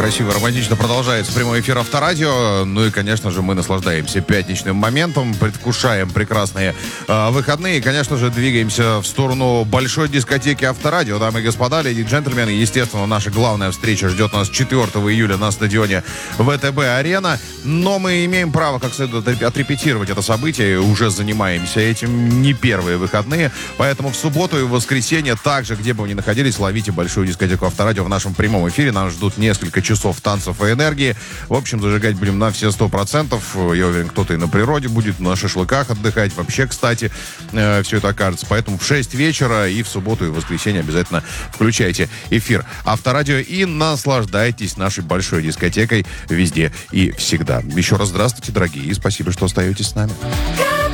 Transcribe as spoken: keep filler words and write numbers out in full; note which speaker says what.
Speaker 1: красиво, романтично продолжается прямой эфир Авторадио. Ну и, конечно же, мы наслаждаемся пятничным моментом, предвкушаем прекрасные э, выходные. И, конечно же, двигаемся в сторону большой дискотеки Авторадио. Дамы и господа, леди и джентльмены, естественно, наша главная встреча ждет нас четвёртого июля на стадионе ВТБ-арена. Но мы имеем право как следует отрепетировать это событие. И уже занимаемся этим не первые выходные. Поэтому в субботу и в воскресенье, также, где бы вы ни находились, ловите большую дискотеку Авторадио в нашем прямом эфире. Нас ждут несколько часов танцев и энергии. В общем, зажигать будем на все сто процентов. Я уверен, кто-то и на природе будет, на шашлыках отдыхать. Вообще, кстати, э, все это окажется. Поэтому в шесть вечера и в субботу и в воскресенье обязательно включайте эфир Авторадио и наслаждайтесь нашей большой дискотекой везде и всегда. Еще раз здравствуйте, дорогие, и спасибо, что остаетесь с нами.